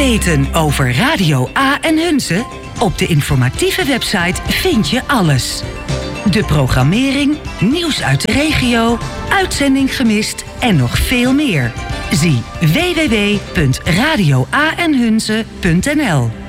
weten over Radio A en Hunze? Op de informatieve website vind je alles. De programmering, nieuws uit de regio, uitzending gemist en nog veel meer. Zie www.radioaenhunze.nl.